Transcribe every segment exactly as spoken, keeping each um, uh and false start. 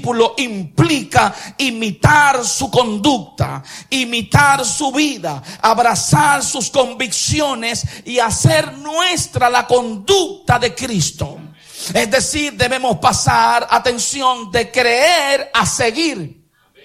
discípulo implica imitar su conducta, imitar su vida, abrazar sus convicciones y hacer nuestra la conducta de Cristo. Es decir, debemos pasar, atención, de creer a seguir.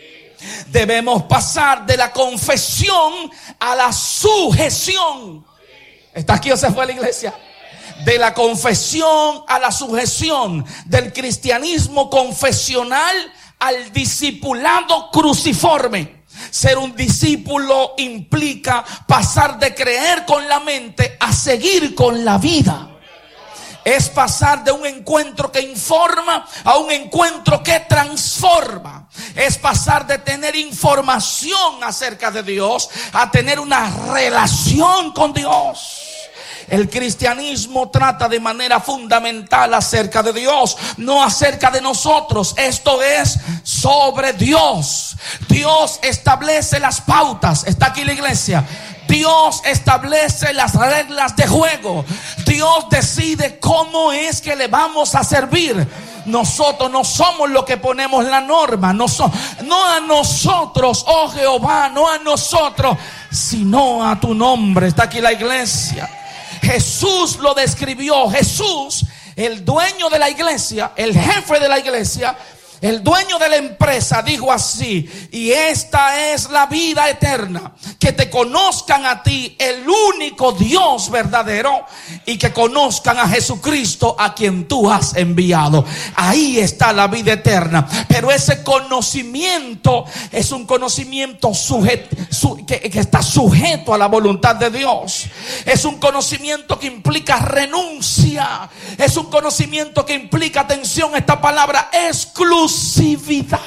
Debemos pasar de la confesión a la sujeción. ¿Está aquí o se fue a la iglesia? De la confesión a la sujeción, del cristianismo confesional al discipulado cruciforme. Ser un discípulo implica pasar de creer con la mente a seguir con la vida. Es pasar de un encuentro que informa a un encuentro que transforma. Es pasar de tener información acerca de Dios a tener una relación con Dios. El cristianismo trata de manera fundamental acerca de Dios, no acerca de nosotros. Esto es sobre Dios. Dios establece las pautas. Está aquí la iglesia. Dios establece las reglas de juego. Dios decide cómo es que le vamos a servir. Nosotros no somos los que ponemos la norma. No, so, no a nosotros, oh Jehová, no a nosotros, sino a tu nombre. Está aquí la iglesia. Jesús lo describió. Jesús, el dueño de la iglesia, el jefe de la iglesia, el dueño de la empresa, dijo así: y esta es la vida eterna, que te conozcan a ti, el único Dios verdadero, y que conozcan a Jesucristo, a quien tú has enviado. Ahí está la vida eterna. Pero ese conocimiento es un conocimiento sujeto, su, que, que está sujeto a la voluntad de Dios. Es un conocimiento que implica renuncia. Es un conocimiento que implica, atención, esta palabra, exclusividad. Exclusividad.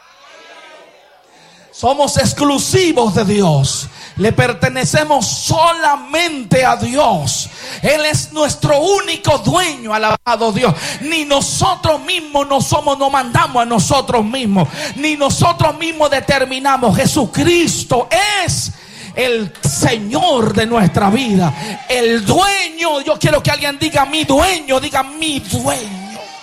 Somos exclusivos de Dios. Le pertenecemos solamente a Dios. Él es nuestro único dueño, alabado Dios. Ni nosotros mismos no somos, no mandamos a nosotros mismos, ni nosotros mismos determinamos. Jesucristo es el Señor de nuestra vida, el dueño. Yo quiero que alguien diga mi dueño, diga mi dueño.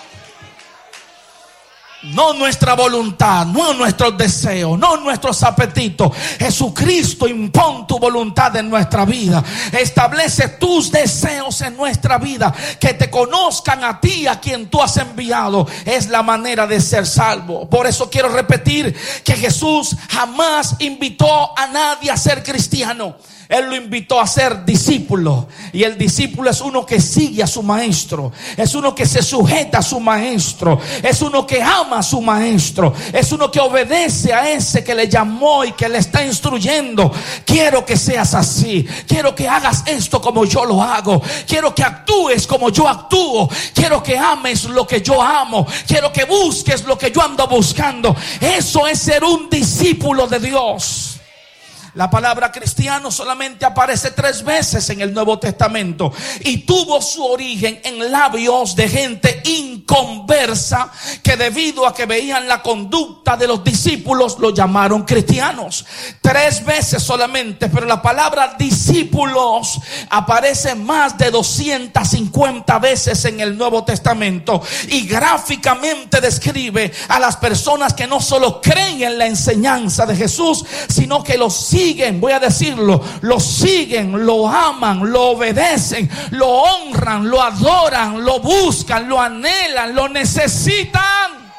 No nuestra voluntad, no nuestros deseos, no nuestros apetitos. Jesucristo, impón tu voluntad en nuestra vida. Establece tus deseos en nuestra vida. Que te conozcan a ti, a quien tú has enviado. Es la manera de ser salvo. Por eso quiero repetir que Jesús jamás invitó a nadie a ser cristiano. Él lo invitó a ser discípulo. Y el discípulo es uno que sigue a su maestro. Es uno que se sujeta a su maestro. Es uno que ama a su maestro. Es uno que obedece a ese que le llamó y que le está instruyendo. Quiero que seas así. Quiero que hagas esto como yo lo hago. Quiero que actúes como yo actúo. Quiero que ames lo que yo amo. Quiero que busques lo que yo ando buscando. Eso es ser un discípulo de Dios. La palabra cristiano solamente aparece tres veces en el Nuevo Testamento y tuvo su origen en labios de gente inconversa que, debido a que veían la conducta de los discípulos, lo llamaron cristianos. Tres veces solamente, pero la palabra discípulos aparece más de doscientas cincuenta veces en el Nuevo Testamento y gráficamente describe a las personas que no solo creen en la enseñanza de Jesús, sino que los siguen. Voy a decirlo, lo siguen, lo aman, lo obedecen, lo honran, lo adoran, lo buscan, lo anhelan, lo necesitan.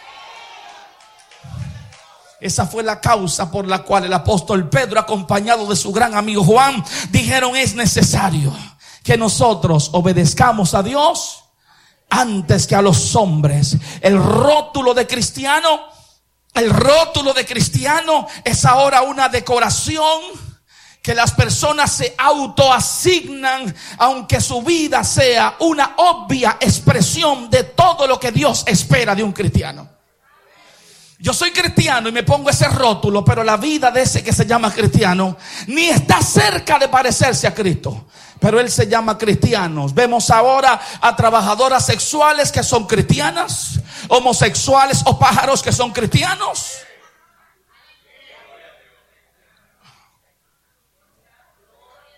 Esa fue la causa por la cual el apóstol Pedro, acompañado de su gran amigo Juan, dijeron: es necesario que nosotros obedezcamos a Dios antes que a los hombres. El rótulo de cristiano El rótulo de cristiano es ahora una decoración que las personas se autoasignan, aunque su vida sea una obvia expresión de todo lo que Dios espera de un cristiano. Yo soy cristiano y me pongo ese rótulo, pero la vida de ese que se llama cristiano ni está cerca de parecerse a Cristo, pero él se llama cristiano. Vemos ahora a trabajadoras sexuales que son cristianas, homosexuales o pájaros que son cristianos.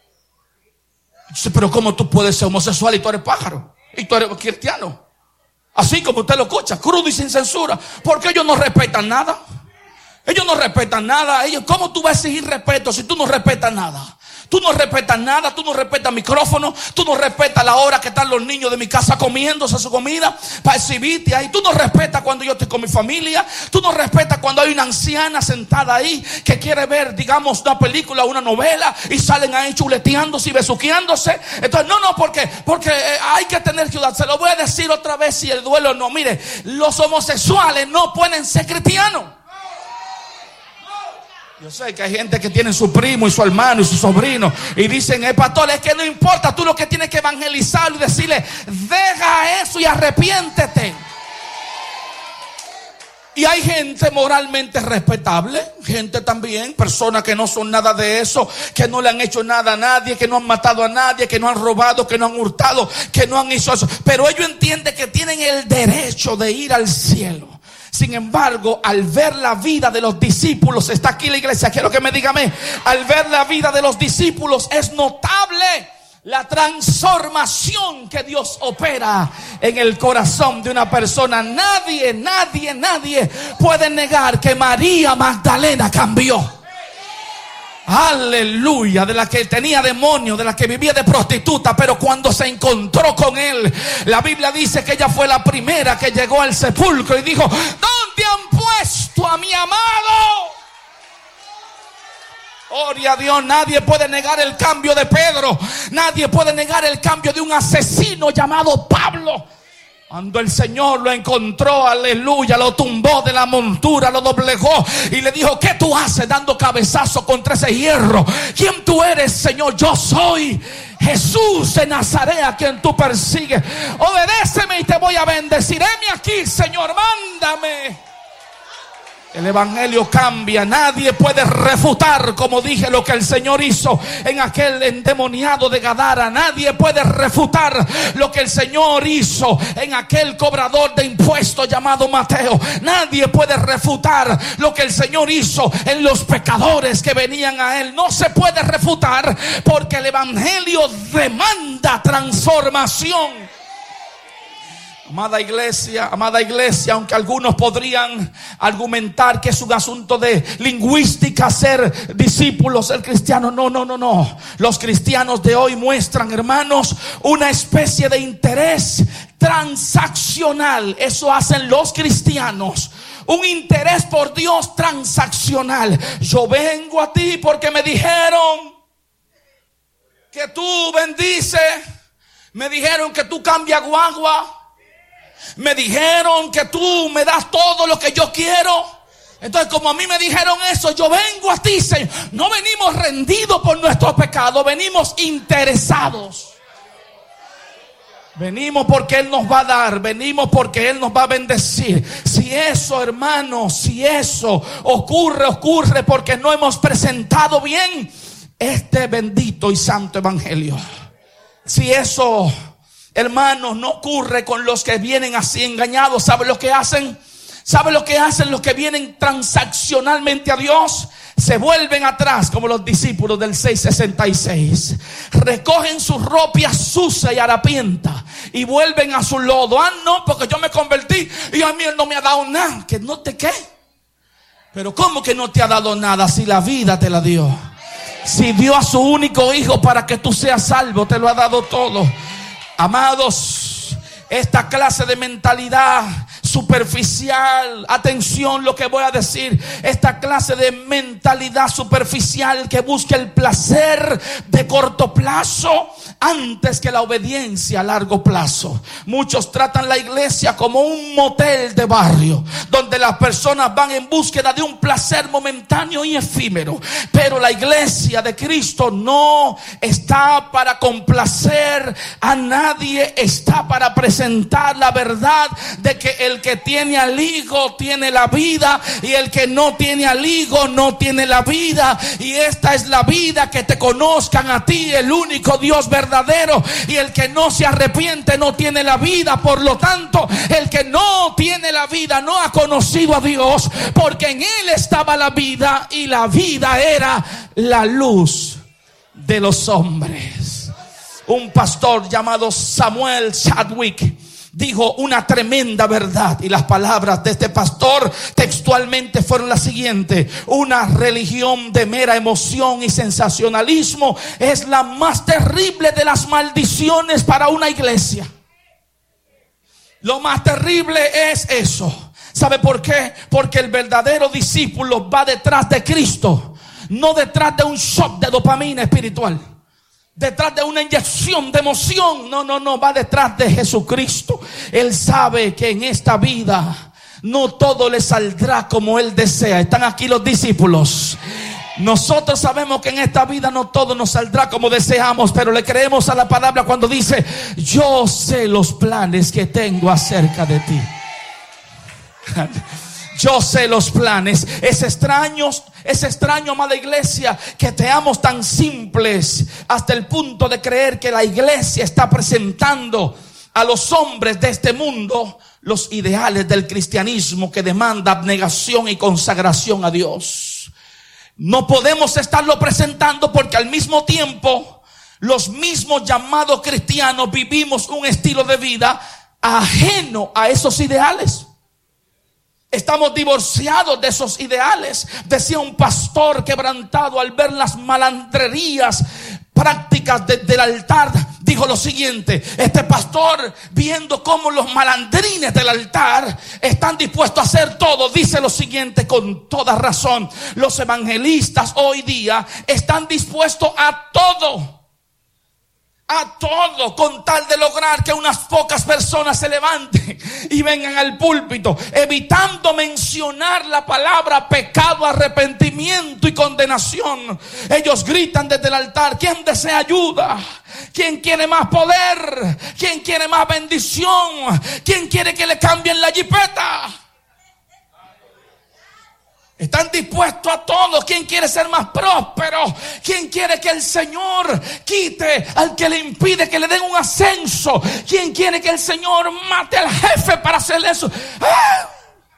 Pero ¿cómo tú puedes ser homosexual y tú eres pájaro? Y tú eres cristiano. Así como usted lo escucha, crudo y sin censura. Porque ellos no respetan nada. Ellos no respetan nada. Ellos, ¿cómo tú vas a exigir respeto si tú no respetas nada? Tú no respetas nada, tú no respetas micrófono, tú no respetas la hora que están los niños de mi casa comiéndose su comida para exhibirte ahí. Tú no respetas cuando yo estoy con mi familia. Tú no respetas cuando hay una anciana sentada ahí que quiere ver, digamos, una película, una novela, y salen ahí chuleteándose y besuqueándose. Entonces, no, no, porque, porque hay que tener cuidado. Se lo voy a decir otra vez si el duelo no. Mire, los homosexuales no pueden ser cristianos. Yo sé que hay gente que tiene su primo y su hermano y su sobrino y dicen, el pastor, es que no importa, tú lo que tienes que evangelizarlo y decirle, deja eso y arrepiéntete. Y hay gente moralmente respetable, gente también, personas que no son nada de eso, que no le han hecho nada a nadie, que no han matado a nadie, que no han robado, que no han hurtado, que no han hecho eso. Pero ellos entienden que tienen el derecho de ir al cielo. Sin embargo, al ver la vida de los discípulos, está aquí la iglesia, quiero que me digan, al ver la vida de los discípulos es notable la transformación que Dios opera en el corazón de una persona. Nadie, nadie, nadie puede negar que María Magdalena cambió. Aleluya, de la que tenía demonio, de la que vivía de prostituta, pero cuando se encontró con él, la Biblia dice que ella fue la primera que llegó al sepulcro y dijo, ¿dónde han puesto a mi amado? Gloria a Dios. Nadie puede negar el cambio de Pedro, nadie puede negar el cambio de un asesino llamado Pablo. Cuando el Señor lo encontró, aleluya, lo tumbó de la montura, lo doblegó y le dijo, ¿qué tú haces dando cabezazo contra ese hierro? ¿Quién tú eres, Señor? Yo soy Jesús de Nazaret, a quien tú persigues. Obedéceme y te voy a bendecir. Heme aquí, Señor, mándame. El evangelio cambia. Nadie puede refutar, como dije, lo que el Señor hizo en aquel endemoniado de Gadara. Nadie puede refutar lo que el Señor hizo en aquel cobrador de impuestos llamado Mateo. Nadie puede refutar lo que el Señor hizo en los pecadores que venían a él. No se puede refutar porque el evangelio demanda transformación. Amada iglesia, amada iglesia, aunque algunos podrían argumentar que es un asunto de lingüística ser discípulos, ser cristianos, no, no, no, no. Los cristianos de hoy muestran, hermanos, una especie de interés transaccional. Eso hacen los cristianos. Un interés por Dios transaccional. Yo vengo a ti porque me dijeron que tú bendices. Me dijeron que tú cambias guagua. Me dijeron que tú me das todo lo que yo quiero. Entonces, como a mí me dijeron eso, yo vengo a ti, Señor. No venimos rendidos por nuestros pecados, venimos interesados. Venimos porque Él nos va a dar, venimos porque Él nos va a bendecir. Si eso, hermano, si eso ocurre, ocurre porque no hemos presentado bien este bendito y santo evangelio. Si eso, hermanos, no ocurre con los que vienen así engañados, ¿sabe lo que hacen? ¿Sabe lo que hacen los que vienen transaccionalmente a Dios? Se vuelven atrás como los discípulos del seiscientos sesenta y seis. Recogen sus ropas sucias y harapientas y vuelven a su lodo. Ah, no, porque yo me convertí y a mí Él no me ha dado nada. ¿Que no te qué? Pero ¿cómo que no te ha dado nada si la vida te la dio? Si dio a su único hijo para que tú seas salvo, te lo ha dado todo. Amados, esta clase de mentalidad superficial, atención lo que voy a decir, esta clase de mentalidad superficial que busca el placer de corto plazo antes que la obediencia a largo plazo. Muchos tratan la iglesia como un motel de barrio donde las personas van en búsqueda de un placer momentáneo y efímero, pero la iglesia de Cristo no está para complacer a nadie, está para presentar la verdad de que el que tiene al higo tiene la vida y el que no tiene al higo no tiene la vida. Y esta es la vida, que te conozcan a ti, el único Dios verdadero, y el que no se arrepiente no tiene la vida. Por lo tanto, el que no tiene la vida no ha conocido a Dios, porque en Él estaba la vida y la vida era la luz de los hombres. Un pastor llamado Samuel Chadwick dijo una tremenda verdad, y las palabras de este pastor textualmente fueron las siguientes: una religión de mera emoción y sensacionalismo es la más terrible de las maldiciones para una iglesia. Lo más terrible es eso. ¿Sabe por qué? Porque el verdadero discípulo va detrás de Cristo, no detrás de un shot de dopamina espiritual, detrás de una inyección de emoción. No, no, no, va detrás de Jesucristo. Él sabe que en esta vida no todo le saldrá como él desea. Están aquí los discípulos. Nosotros sabemos que en esta vida no todo nos saldrá como deseamos, pero le creemos a la palabra cuando dice: yo sé los planes que tengo acerca de ti. Yo sé los planes. Es extraño, es extraño, amada iglesia, que seamos tan simples hasta el punto de creer que la iglesia está presentando a los hombres de este mundo los ideales del cristianismo, que demanda abnegación y consagración a Dios. No podemos estarlo presentando, porque al mismo tiempo los mismos llamados cristianos vivimos un estilo de vida ajeno a esos ideales. Estamos divorciados de esos ideales. Decía un pastor quebrantado al ver las malandrerías prácticas desde el altar, dijo lo siguiente: este pastor, viendo cómo los malandrines del altar están dispuestos a hacer todo, dice lo siguiente con toda razón: los evangelistas hoy día están dispuestos a todo, a todo, con tal de lograr que unas pocas personas se levanten y vengan al púlpito, evitando mencionar la palabra pecado, arrepentimiento y condenación. Ellos gritan desde el altar: ¿quién desea ayuda? ¿Quién quiere más poder? ¿Quién quiere más bendición? ¿Quién quiere que le cambien la jipeta? Están dispuestos a todo. ¿Quién quiere ser más próspero? ¿Quién quiere que el Señor quite al que le impide que le den un ascenso? ¿Quién quiere que el Señor mate al jefe para hacer eso? ¡Ah!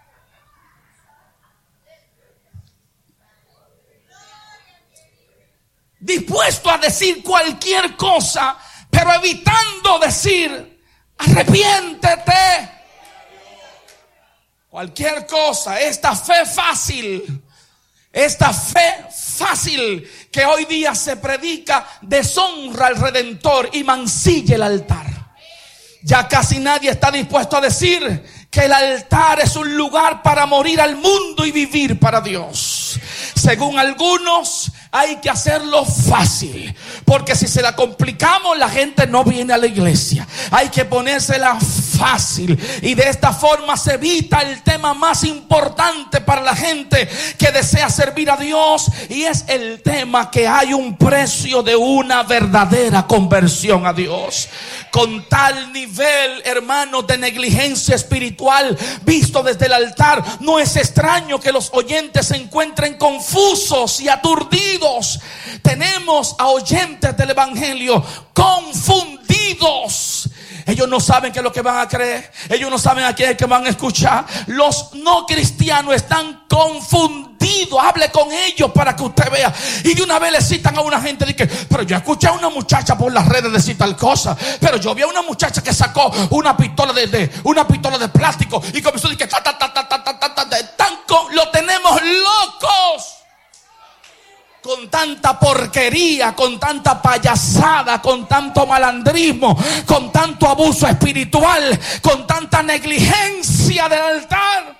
Dispuesto a decir cualquier cosa, pero evitando decir: arrepiéntete. Cualquier cosa. Esta fe fácil, esta fe fácil que hoy día se predica, deshonra al Redentor y mancilla el altar. Ya casi nadie está dispuesto a decir que el altar es un lugar para morir al mundo y vivir para Dios. Según algunos, hay que hacerlo fácil, porque si se la complicamos, la gente no viene a la iglesia. Hay que ponérsela fácil, y de esta forma se evita el tema más importante para la gente que desea servir a Dios, y es el tema que hay un precio de una verdadera conversión a Dios. Con tal nivel, hermanos, de negligencia espiritual visto desde el altar, no es extraño que los oyentes se encuentren confusos y aturdidos. Tenemos a oyentes del evangelio confundidos. Ellos no saben qué es lo que van a creer. Ellos no saben a quién es que van a escuchar. Los no cristianos están confundidos. Hable con ellos para que usted vea. Y de una vez le citan a una gente de que: pero yo escuché a una muchacha por las redes decir tal cosa. Pero yo vi a una muchacha que sacó una pistola de, de una pistola de plástico y comenzó a decir que ta, ta, ta, ta, ta, ta, ta, ta, tan con, lo tenemos locos. Con tanta porquería, con tanta payasada, con tanto malandrismo, con tanto abuso espiritual, con tanta negligencia del altar.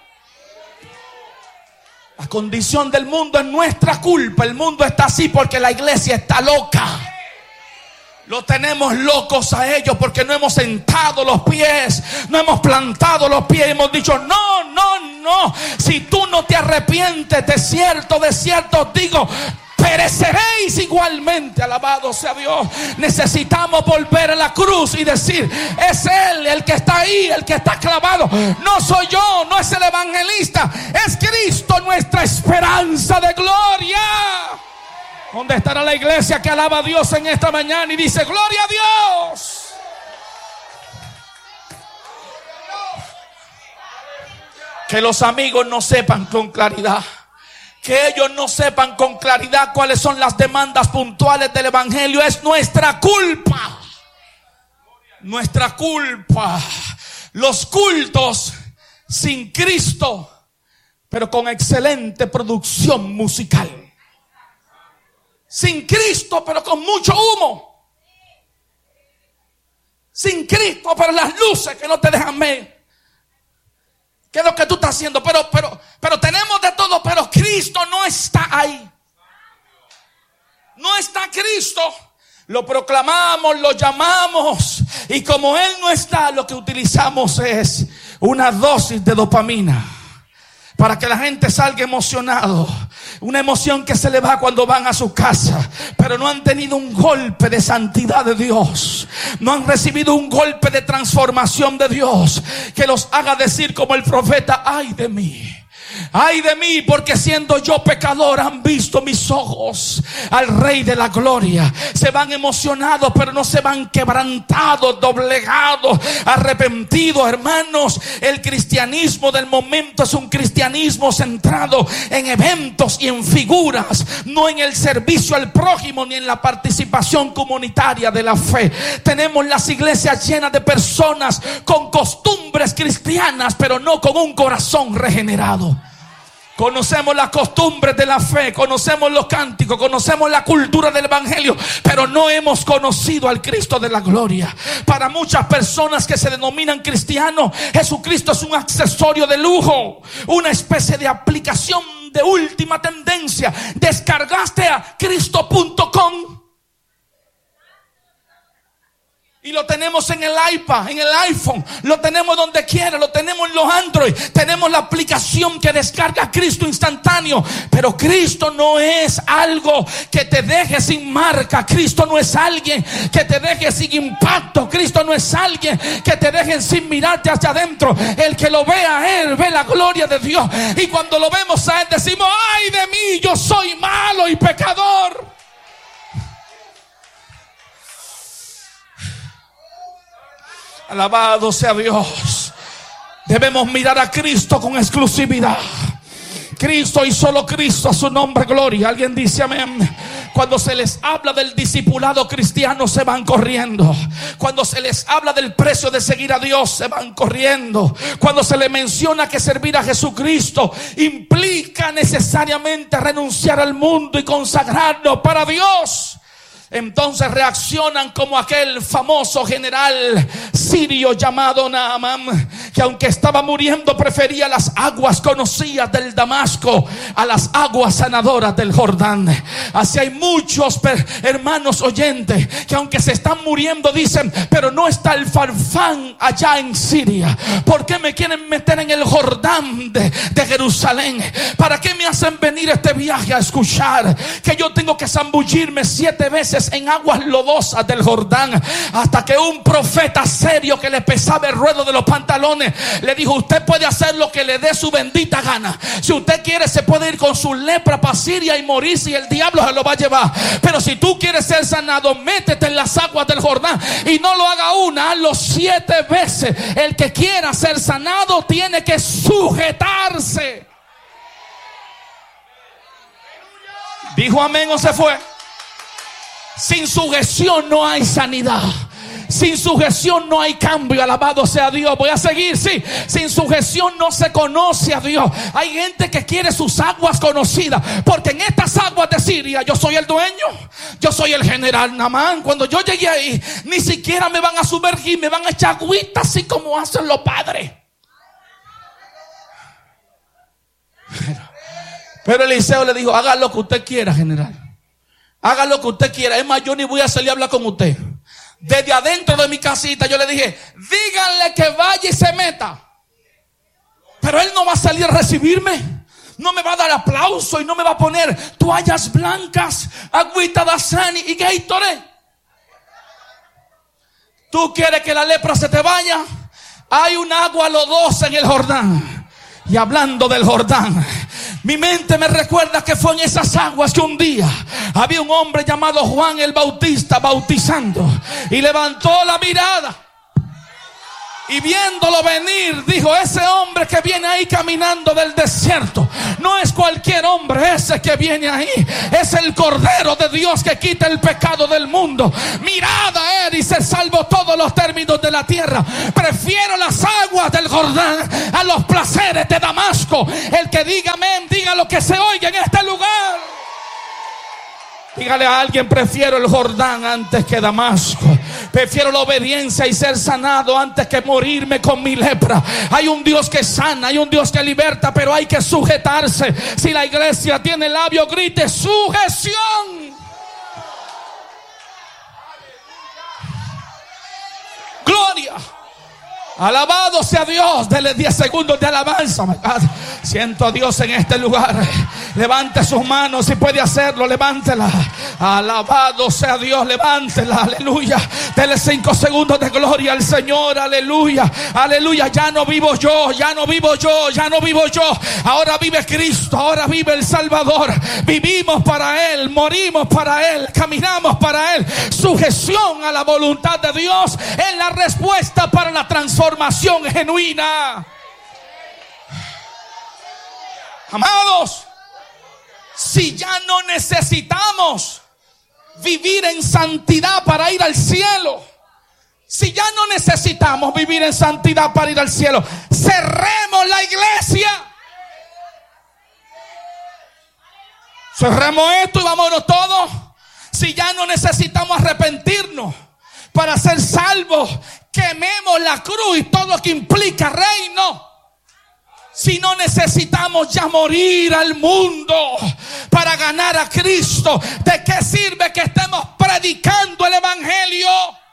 La condición del mundo es nuestra culpa. El mundo está así porque la iglesia está loca. Lo tenemos locos a ellos porque no hemos sentado los pies, no hemos plantado los pies y hemos dicho: no, no, no. Si tú no te arrepientes, de cierto, de cierto os digo, pereceréis igualmente. Alabado sea Dios. Necesitamos volver a la cruz y decir: es Él el que está ahí, el que está clavado. No soy yo, no es el evangelista, es Cristo, nuestra esperanza de gloria. ¿Dónde estará la iglesia que alaba a Dios en esta mañana y dice: gloria a Dios? Que los amigos no sepan con claridad, que ellos no sepan con claridad cuáles son las demandas puntuales del evangelio, es nuestra culpa. Nuestra culpa. Los cultos sin Cristo, pero con excelente producción musical. Sin Cristo, pero con mucho humo. Sin Cristo, pero las luces que no te dejan ver qué es lo que tú estás haciendo. Pero, pero, pero tenemos de todo, pero Cristo no está ahí. No está Cristo. Lo proclamamos, lo llamamos, y como Él no está, lo que utilizamos es una dosis de dopamina para que la gente salga emocionado. Una emoción que se le va cuando van a su casa, pero no han tenido un golpe de santidad de Dios. No han recibido un golpe de transformación de Dios que los haga decir como el profeta: ay de mí, ay de mí, porque siendo yo pecador han visto mis ojos al Rey de la Gloria. Se van emocionados, pero no se van quebrantados, doblegados, arrepentidos. Hermanos, el cristianismo del momento es un cristianismo centrado en eventos y en figuras, no en el servicio al prójimo ni en la participación comunitaria de la fe. Tenemos las iglesias llenas de personas con costumbres cristianas, pero no con un corazón regenerado. Conocemos las costumbres de la fe, conocemos los cánticos, conocemos la cultura del evangelio, pero no hemos conocido al Cristo de la gloria. Para muchas personas que se denominan cristianos, Jesucristo es un accesorio de lujo, una especie de aplicación de última tendencia. Descargaste a cristo punto com y lo tenemos en el iPad, en el iPhone, lo tenemos donde quiera, lo tenemos en los Android, tenemos la aplicación que descarga Cristo instantáneo. Pero Cristo no es algo que te deje sin marca. Cristo no es alguien que te deje sin impacto. Cristo no es alguien que te deje sin mirarte hacia adentro. El que lo ve a Él, ve la gloria de Dios. Y cuando lo vemos a Él decimos: ay de mí, yo soy malo y pecador. Alabado sea Dios. Debemos mirar a Cristo con exclusividad. Cristo y solo Cristo, a su nombre gloria. Alguien dice amén. Cuando se les habla del discipulado cristiano, se van corriendo. Cuando se les habla del precio de seguir a Dios, se van corriendo. Cuando se les menciona que servir a Jesucristo implica necesariamente renunciar al mundo y consagrarnos para Dios, entonces reaccionan como aquel famoso general sirio llamado Naamán, que aunque estaba muriendo prefería las aguas conocidas del Damasco a las aguas sanadoras del Jordán. Así hay muchos hermanos oyentes que aunque se están muriendo dicen: pero no está el Farfán allá en Siria. ¿Por qué me quieren meter en el Jordán de, de Jerusalén? ¿Para qué me hacen venir este viaje a escuchar que yo tengo que zambullirme siete veces en aguas lodosas del Jordán? Hasta que un profeta serio que le pesaba el ruedo de los pantalones le dijo: usted puede hacer lo que le dé su bendita gana. Si usted quiere se puede ir con su lepra para Siria y morirse y el diablo se lo va a llevar. Pero si tú quieres ser sanado, métete en las aguas del Jordán, y no lo haga una, hazlo siete veces. El que quiera ser sanado tiene que sujetarse. ¿Dijo amén o se fue? Sin sujeción no hay sanidad. Sin sujeción no hay cambio. Alabado sea Dios. Voy a seguir, sí. Sin sujeción no se conoce a Dios. Hay gente que quiere sus aguas conocidas, porque en estas aguas de Siria yo soy el dueño, yo soy el general Naamán. Cuando yo llegué ahí, ni siquiera me van a sumergir, me van a echar agüita así como hacen los padres. Pero, pero Eliseo le dijo: haga lo que usted quiera, general. Haga lo que usted quiera. Es más, yo ni voy a salir a hablar con usted. Desde adentro de mi casita yo le dije: díganle que vaya y se meta. Pero él no va a salir a recibirme. No me va a dar aplauso y no me va a poner toallas blancas, agüita de Dasani y Gatorade. ¿Tú quieres que la lepra se te vaya? Hay un agua lodosa en el Jordán. Y hablando del Jordán, mi mente me recuerda que fue en esas aguas que un día había un hombre llamado Juan el Bautista bautizando, y levantó la mirada Y viéndolo venir, dijo: ese hombre que viene ahí caminando del desierto no es cualquier hombre, ese que viene ahí es el Cordero de Dios que quita el pecado del mundo. Mirad a él y se salvó todos los términos de la tierra. Prefiero las aguas del Jordán a los placeres de Damasco. El que diga amén, diga lo que se oiga en este lugar. Dígale a alguien: prefiero el Jordán antes que Damasco. Prefiero la obediencia y ser sanado antes que morirme con mi lepra. Hay un Dios que sana, hay un Dios que liberta, pero hay que sujetarse. Si la iglesia tiene labio, grite: sujeción. Gloria. Alabado sea Dios. Dele diez segundos de alabanza. Siento a Dios en este lugar. Levante sus manos si puede hacerlo. Levántela. Alabado sea Dios. Levántela. Aleluya. Dele cinco segundos de gloria al Señor. Aleluya. Aleluya. Ya no vivo yo. Ya no vivo yo. Ya no vivo yo. Ahora vive Cristo. Ahora vive el Salvador. Vivimos para Él. Morimos para Él. Caminamos para Él. Sujeción a la voluntad de Dios es la respuesta para la transformación genuina. Amados, si ya no necesitamos vivir en santidad para ir al cielo, si ya no necesitamos vivir en santidad para ir al cielo, cerremos la iglesia. Cerremos esto y vámonos todos. Si ya no necesitamos arrepentirnos para ser salvos, quememos la cruz y todo lo que implica reino. Si no necesitamos ya morir al mundo para ganar a Cristo, ¿de qué sirve que estemos predicando el evangelio?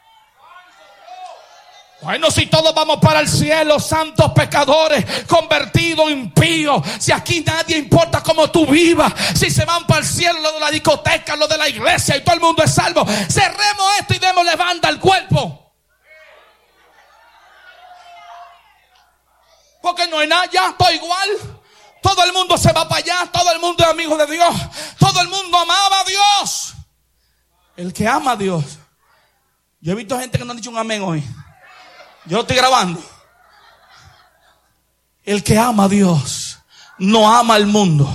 Bueno, si todos vamos para el cielo, santos pecadores, convertidos, impíos, si aquí nadie importa cómo tú vivas, si se van para el cielo lo de la discoteca, lo de la iglesia y todo el mundo es salvo, cerremos esto y démosle banda al cuerpo. Porque no hay nada, ya estoy igual. Todo el mundo se va para allá, todo el mundo es amigo de Dios, todo el mundo amaba a Dios. El que ama a Dios. Yo he visto gente que no han dicho un amén hoy. Yo lo estoy grabando. El que ama a Dios no ama al mundo.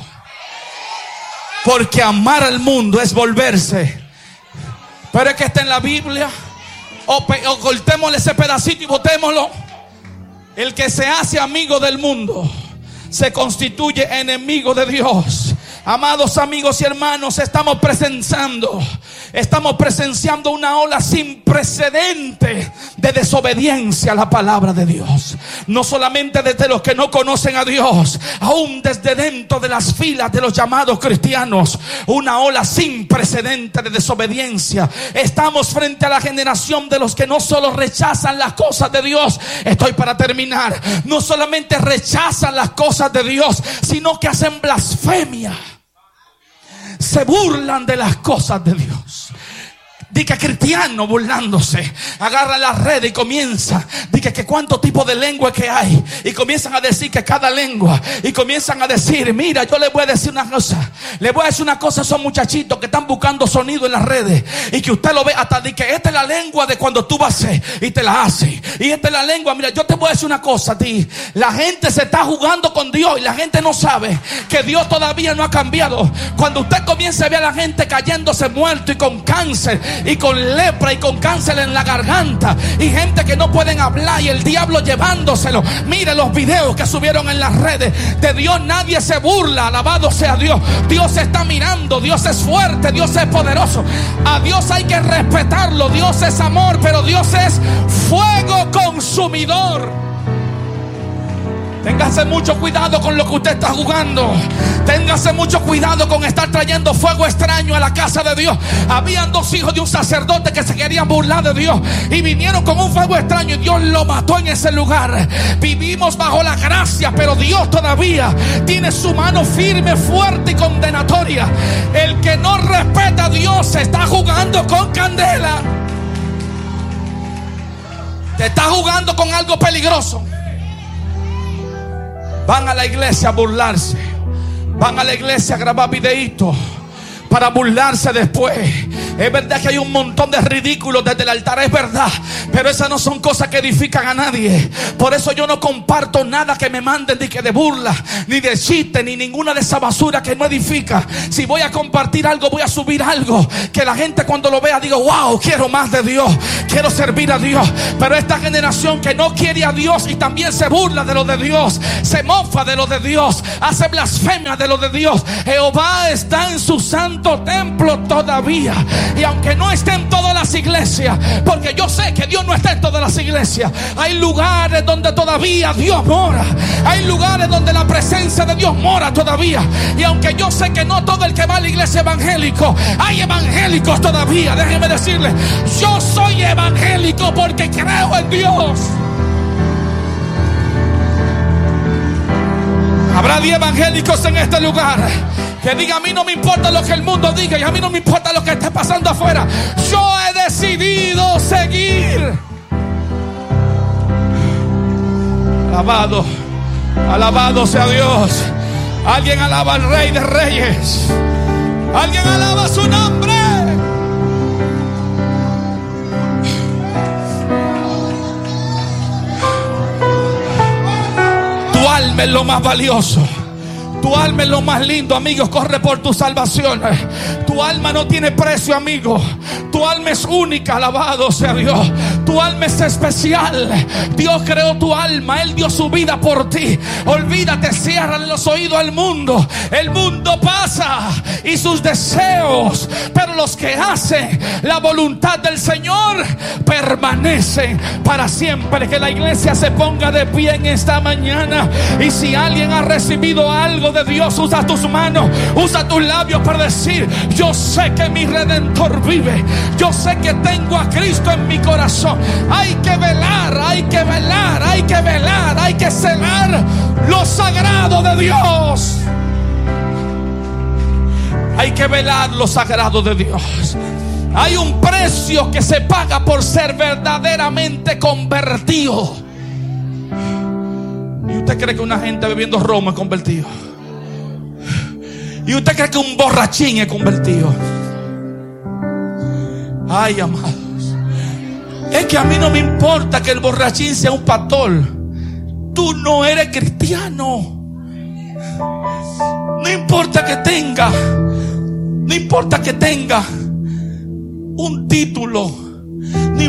Porque amar al mundo es volverse. Pero es que está en la Biblia. O, o cortémosle ese pedacito y botémoslo. El que se hace amigo del mundo se constituye enemigo de Dios. Amados amigos y hermanos, estamos presenciando Estamos presenciando una ola sin precedente de desobediencia a la palabra de Dios. No solamente desde los que no conocen a Dios, aún desde dentro de las filas de los llamados cristianos. Una ola sin precedente de desobediencia. Estamos frente a la generación de los que no solo rechazan las cosas de Dios. Estoy para terminar. No solamente rechazan las cosas de Dios, sino que hacen blasfemia. Se burlan de las cosas de Dios. Dice cristiano burlándose, agarra la red y comienza. Dice que cuánto tipo de lengua que hay. Y comienzan a decir que cada lengua. Y comienzan a decir, mira, yo le voy a decir una cosa. Le voy a decir una cosa a esos muchachitos que están buscando sonido en las redes. Y que usted lo ve hasta de que esta es la lengua de cuando tú vas a hacer. Y te la hace. Y esta es la lengua, mira, yo te voy a decir una cosa a ti. La gente se está jugando con Dios. Y la gente no sabe que Dios todavía no ha cambiado. Cuando usted comienza a ver a la gente cayéndose muerto y con cáncer y con lepra y con cáncer en la garganta y gente que no pueden hablar y el diablo llevándoselo. Mire los videos que subieron en las redes. De Dios nadie se burla. Alabado sea Dios. Dios está mirando. Dios es fuerte. Dios es poderoso. A Dios hay que respetarlo. Dios es amor, pero Dios es fuego consumidor. Téngase mucho cuidado con lo que usted está jugando. Téngase mucho cuidado con estar trayendo fuego extraño a la casa de Dios. Habían dos hijos de un sacerdote que se querían burlar de Dios y vinieron con un fuego extraño y Dios lo mató en ese lugar. Vivimos bajo la gracia, pero Dios todavía tiene su mano firme, fuerte y condenatoria. El que no respeta a Dios se está jugando con candela. Te está jugando con algo peligroso. Van a la iglesia a burlarse. Van a la iglesia a grabar videitos para burlarse después. Es verdad que hay un montón de ridículos desde el altar, es verdad, pero esas no son cosas que edifican a nadie. Por eso yo no comparto nada que me manden, ni que de burla, ni de chiste, ni ninguna de esa basura que no edifica. Si voy a compartir algo, voy a subir algo que la gente cuando lo vea diga: wow, quiero más de Dios, quiero servir a Dios. Pero esta generación que no quiere a Dios y también se burla de lo de Dios, se mofa de lo de Dios, hace blasfemia de lo de Dios. Jehová está en su santo templo todavía. Y aunque no esté en todas las iglesias, porque yo sé que Dios no está en todas las iglesias, hay lugares donde todavía Dios mora. Hay lugares donde la presencia de Dios mora todavía. Y aunque yo sé que no todo el que va a la iglesia evangélico, hay evangélicos todavía. Déjeme decirle, yo soy evangélico porque creo en Dios. Habrá diez evangélicos en este lugar que diga: a mí no me importa lo que el mundo diga y a mí no me importa lo que esté pasando afuera. Yo he decidido seguir. Alabado, alabado sea Dios. Alguien alaba al Rey de Reyes. Alguien alaba su nombre. Tu alma es lo más valioso. Tu alma es lo más lindo, amigos. Corre por tu salvación. Tu alma no tiene precio, amigo. Tu alma es única, alabado sea Dios. Tu alma es especial. Dios creó tu alma, Él dio su vida por ti. Olvídate, ciérrale los oídos al mundo. El mundo pasa y sus deseos, pero los que hacen la voluntad del Señor permanecen para siempre. Que la iglesia se ponga de pie en esta mañana. Y si alguien ha recibido algo de Dios, usa tus manos, usa tus labios para decir: yo sé que mi Redentor vive. Yo sé que tengo a Cristo en mi corazón. Hay que velar, hay que velar, hay que velar, hay que celar lo sagrado de Dios. Hay que velar lo sagrado de Dios. Hay un precio que se paga por ser verdaderamente convertido. ¿Y usted cree que una gente bebiendo romo es convertido? ¿Y usted cree que un borrachín es convertido? Ay, amados, es que a mí no me importa que el borrachín sea un pastor. Tú no eres cristiano. No importa que tenga, no importa que tenga un título, no